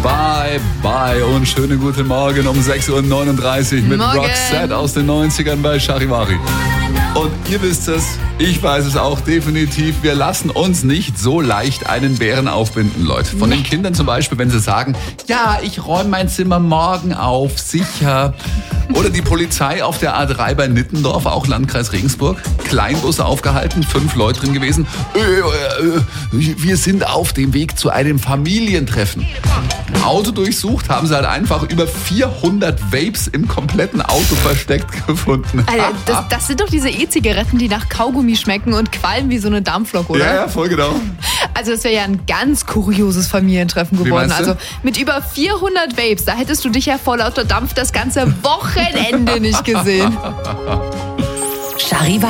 Bye, bye und schönen guten Morgen um 6.39 Uhr mit Morgen. Roxette aus den 90ern bei Charivari. Und ihr wisst es, ich weiß es auch definitiv, wir lassen uns nicht so leicht einen Bären aufbinden, Leute. Von den Kindern zum Beispiel, wenn sie sagen, ja, ich räume mein Zimmer morgen auf, sicher. Oder die Polizei auf der A3 bei Nittendorf, auch Landkreis Regensburg. Kleinbus aufgehalten, 5 Leute drin gewesen. Wir sind auf dem Weg zu einem Familientreffen. Auto durchsucht, haben sie halt einfach über 400 Vapes im kompletten Auto versteckt gefunden. Alter, das sind doch diese E-Zigaretten, die nach Kaugummi schmecken und qualmen wie so eine Dampflok, oder? Ja, voll genau. Also das wäre ja ein ganz kurioses Familientreffen geworden. meinst du? Also mit über 400 Vapes, da hättest du dich ja vor lauter Dampf das ganze Wochenende nicht gesehen. Charivari.